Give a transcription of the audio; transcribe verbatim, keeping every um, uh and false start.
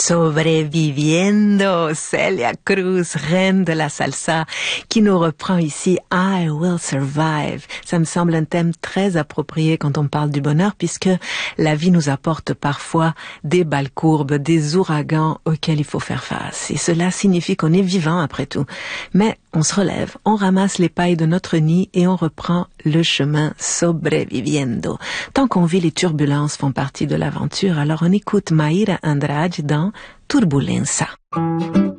Sobreviviendo, Celia Cruz, reine de la salsa, qui nous reprend ici I Will Survive. Ça me semble un thème très approprié quand on parle du bonheur, puisque la vie nous apporte parfois des balles courbes, des ouragans auxquels il faut faire face. Et cela signifie qu'on est vivant après tout. Mais on se relève, on ramasse les pailles de notre nid et on reprend le chemin sobreviviendo. Tant qu'on vit, les turbulences font partie de l'aventure, alors on écoute Mayra Andrade dans Turbulença.